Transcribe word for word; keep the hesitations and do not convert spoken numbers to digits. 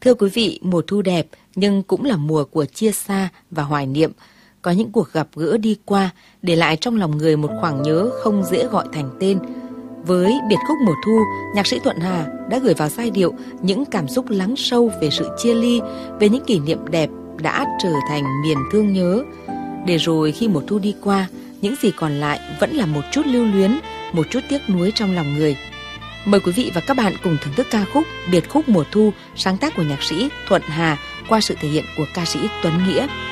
Thưa quý vị, mùa thu đẹp nhưng cũng là mùa của chia xa và hoài niệm. Có những cuộc gặp gỡ đi qua để lại trong lòng người một khoảng nhớ không dễ gọi thành tên. Với biệt khúc mùa thu, nhạc sĩ Thuận Hà đã gửi vào giai điệu những cảm xúc lắng sâu về sự chia ly, về những kỷ niệm đẹp đã trở thành miền thương nhớ. Để rồi khi mùa thu đi qua, những gì còn lại vẫn là một chút lưu luyến, một chút tiếc nuối trong lòng người. Mời quý vị và các bạn cùng thưởng thức ca khúc Biệt khúc mùa thu, sáng tác của nhạc sĩ Thuận Hà qua sự thể hiện của ca sĩ Tuấn Nghĩa.